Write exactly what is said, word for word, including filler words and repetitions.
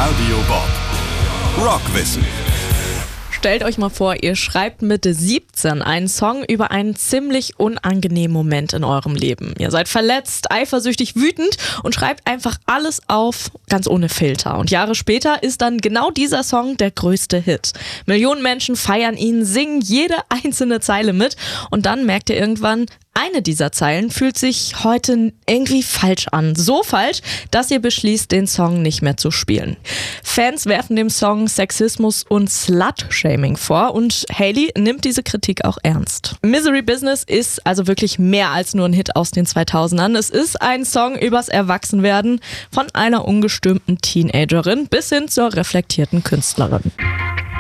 Radio Bob Rockwissen. Stellt euch mal vor, ihr schreibt mit siebzehn einen Song über einen ziemlich unangenehmen Moment in eurem Leben. Ihr seid verletzt, eifersüchtig, wütend und schreibt einfach alles auf, ganz ohne Filter. Und Jahre später ist dann genau dieser Song der größte Hit. Millionen Menschen feiern ihn, singen jede einzelne Zeile mit und dann merkt ihr irgendwann, eine dieser Zeilen fühlt sich heute irgendwie falsch an. So falsch, dass ihr beschließt, den Song nicht mehr zu spielen. Fans werfen dem Song Sexismus und Slut-Shaming vor und Hailey nimmt diese Kritik auch ernst. Misery Business ist also wirklich mehr als nur ein Hit aus den zweitausendern. Es ist ein Song übers Erwachsenwerden von einer ungestümten Teenagerin bis hin zur reflektierten Künstlerin.